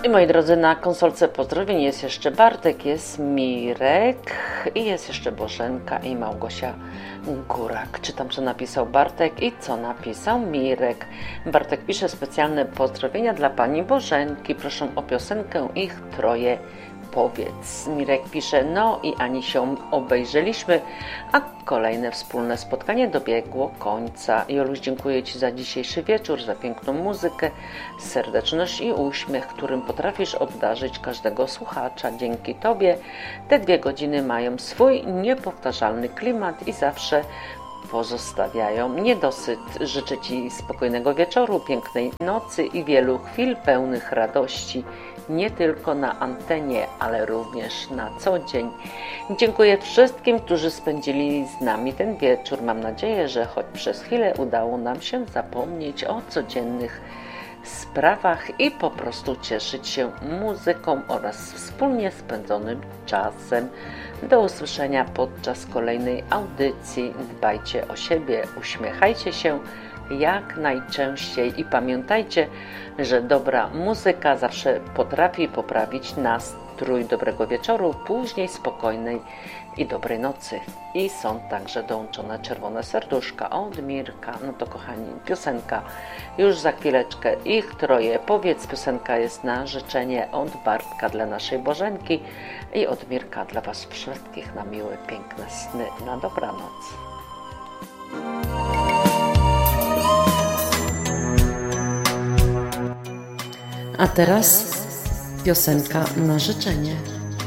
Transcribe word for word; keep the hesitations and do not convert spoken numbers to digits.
I moi drodzy, na konsolce pozdrowień jest jeszcze Bartek, jest Mirek i jest jeszcze Bożenka i Małgosia Górak. Czytam, co napisał Bartek i co napisał Mirek. Bartek pisze: specjalne pozdrowienia dla pani Bożenki. Proszę o piosenkę Ich troje. Powiedz. Mirek pisze: no i ani się obejrzeliśmy, a kolejne wspólne spotkanie dobiegło końca. Joluś, dziękuję Ci za dzisiejszy wieczór, za piękną muzykę, serdeczność i uśmiech, którym potrafisz obdarzyć każdego słuchacza. Dzięki Tobie te dwie godziny mają swój niepowtarzalny klimat i zawsze pozostawiają niedosyt. Życzę Ci spokojnego wieczoru, pięknej nocy i wielu chwil pełnych radości, nie tylko na antenie, ale również na co dzień. Dziękuję wszystkim, którzy spędzili z nami ten wieczór. Mam nadzieję, że choć przez chwilę udało nam się zapomnieć o codziennych sprawach i po prostu cieszyć się muzyką oraz wspólnie spędzonym czasem. Do usłyszenia podczas kolejnej audycji. Dbajcie o siebie, uśmiechajcie się jak najczęściej i pamiętajcie, że dobra muzyka zawsze potrafi poprawić nastrój. Dobrego wieczoru, później spokojnej i dobrej nocy. I są także dołączone czerwone serduszka od Mirka. No to kochani, piosenka już za chwileczkę. Ich troje. Powiedz, piosenka jest na życzenie od Bartka dla naszej Bożenki i od Mirka dla Was wszystkich na miłe, piękne sny. Na dobranoc. A teraz piosenka na życzenie.